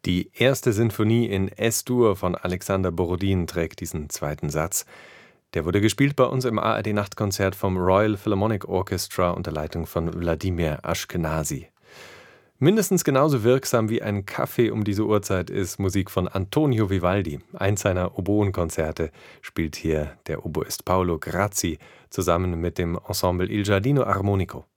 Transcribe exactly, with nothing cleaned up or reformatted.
Die erste Sinfonie in Es-Dur von Alexander Borodin trägt diesen zweiten Satz. Der wurde gespielt bei uns im A R D-Nachtkonzert vom Royal Philharmonic Orchestra unter Leitung von Wladimir Ashkenazy. Mindestens genauso wirksam wie ein Kaffee um diese Uhrzeit ist Musik von Antonio Vivaldi. Eins seiner Oboenkonzerte spielt hier der Oboist Paolo Grazzi zusammen mit dem Ensemble Il Giardino Armonico.